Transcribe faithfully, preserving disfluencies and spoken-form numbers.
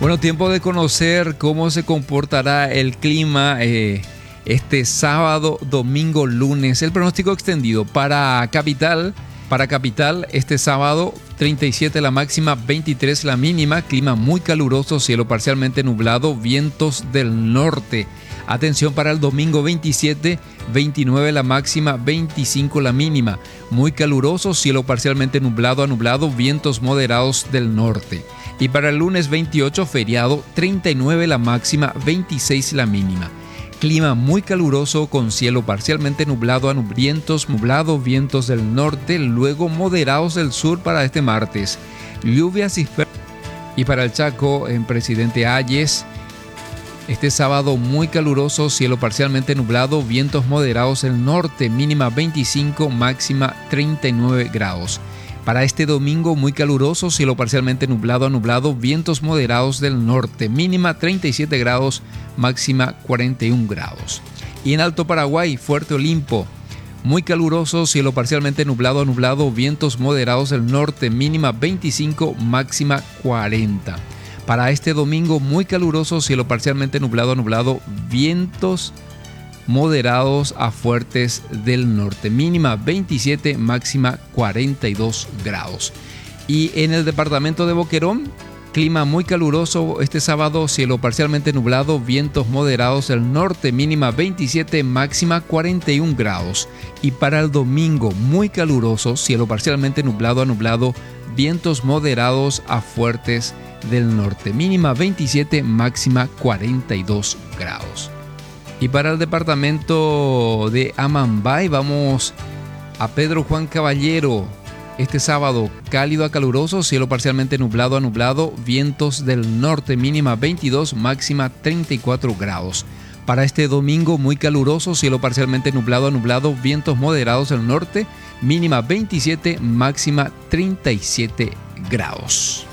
Bueno, tiempo de conocer cómo se comportará el clima eh, este sábado, domingo, lunes. El pronóstico extendido para Capital. Para Capital, este sábado, treinta y siete la máxima, veintitrés la mínima. Clima muy caluroso, cielo parcialmente nublado, vientos del norte. Atención para el domingo veintisiete, veintinueve la máxima, veinticinco la mínima. Muy caluroso, cielo parcialmente nublado a nublado, vientos moderados del norte. Y para el lunes veintiocho, feriado, treinta y nueve la máxima, veintiséis la mínima. Clima muy caluroso con cielo parcialmente nublado a nub- vientos nublado, vientos del norte, luego moderados del sur para este martes. Lluvias dispersas. Y para el Chaco, en Presidente Hayes, este sábado muy caluroso, cielo parcialmente nublado, vientos moderados del norte, mínima veinticinco, máxima treinta y nueve grados. Para este domingo muy caluroso, cielo parcialmente nublado a nublado, vientos moderados del norte, mínima treinta y siete grados, máxima cuarenta y un grados. Y en Alto Paraguay, Fuerte Olimpo, muy caluroso, cielo parcialmente nublado a nublado, vientos moderados del norte, mínima veinticinco, máxima cuarenta. Para este domingo muy caluroso, cielo parcialmente nublado a nublado, vientos moderados a fuertes del norte, mínima veintisiete, máxima cuarenta y dos grados. Y en el departamento de Boquerón, clima muy caluroso este sábado, cielo parcialmente nublado, vientos moderados del norte, mínima veintisiete, máxima cuarenta y un grados. Y para el domingo muy caluroso, cielo parcialmente nublado a nublado, vientos moderados a fuertes del norte, mínima veintisiete, máxima cuarenta y dos grados. Y para el departamento de Amambay vamos a Pedro Juan Caballero. Este sábado cálido a caluroso, cielo parcialmente nublado a nublado, vientos del norte, mínima veintidós, máxima treinta y cuatro grados. Para este domingo muy caluroso, cielo parcialmente nublado a nublado, vientos moderados del norte, mínima veintisiete, máxima treinta y siete grados.